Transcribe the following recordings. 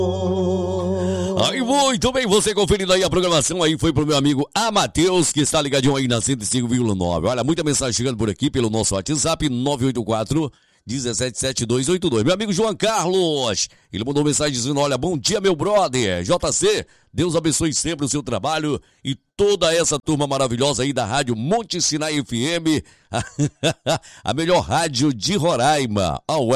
Aí, muito bem, você conferindo aí a programação aí, foi pro meu amigo Amateus, que está ligadinho aí na 105,9. Olha, muita mensagem chegando por aqui pelo nosso WhatsApp, 984-177282. Meu amigo João Carlos, ele mandou mensagem dizendo, olha, bom dia, meu brother, JC, Deus abençoe sempre o seu trabalho e toda essa turma maravilhosa aí da Rádio Monte Sinai FM, a melhor rádio de Roraima.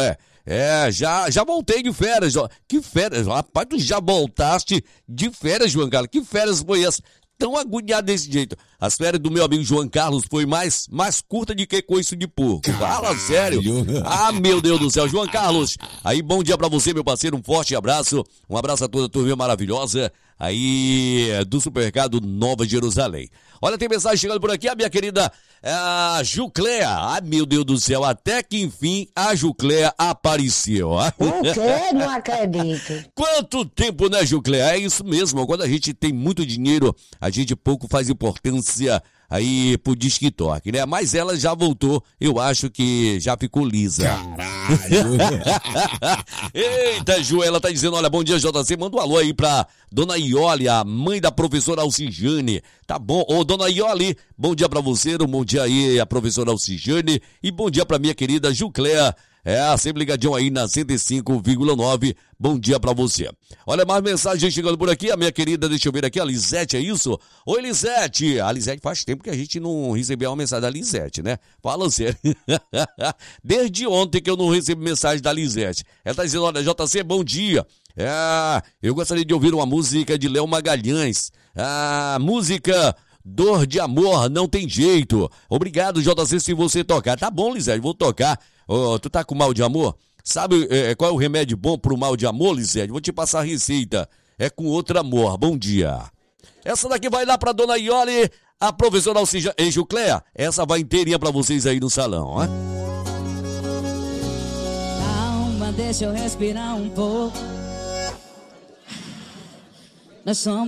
Já voltei de férias. Que férias? Rapaz, tu já voltaste de férias, João Carlos? Que férias foi essa? Tão agoniado desse jeito. As férias do meu amigo João Carlos foi mais curta do que coice de porco. Fala sério. Ah, meu Deus do céu. João Carlos, aí bom dia pra você, meu parceiro. Um forte abraço. Um abraço a toda a turma maravilhosa aí do Supermercado Nova Jerusalém. Olha, tem mensagem chegando por aqui, a minha querida Jucléa. Ah, meu Deus do céu, até que enfim a Jucléa apareceu. O quê? Não acredito. Quanto tempo, né, Jucléa? É isso mesmo, quando a gente tem muito dinheiro, a gente pouco faz importância aí pro TikTok, né? Mas ela já voltou, eu acho que já ficou lisa. Caralho! Eita, Ju, ela tá dizendo, olha, bom dia, JC, manda um alô aí pra Dona Iole, a mãe da professora Alcijane. Tá bom? Ô, Dona Iole, bom dia pra você, um bom dia aí a professora Alcijane e bom dia pra minha querida Jucléa. Sempre ligadinho aí na 105,9. Bom dia pra você. Olha, mais mensagem chegando por aqui. A minha querida, deixa eu ver aqui, a Lisete, é isso? Oi, Lisete. A Lisete faz tempo que a gente não recebeu uma mensagem da Lisete, né? Fala sério. Desde ontem que eu não recebo mensagem da Lisete. Ela tá dizendo, olha, JC, bom dia. Eu gostaria de ouvir uma música de Léo Magalhães. A música Dor de Amor, não tem jeito. Obrigado, JC, se você tocar. Tá bom, Lisete, vou tocar. Tu tá com mal de amor? Sabe qual é o remédio bom pro mal de amor, Lisete? Vou te passar a receita. É com outro amor. Bom dia. Essa daqui vai lá pra Dona Iole, a professora Alcijane Jucléa. Essa vai inteirinha pra vocês aí no salão, ó. Calma, deixa eu respirar um pouco. Nós somos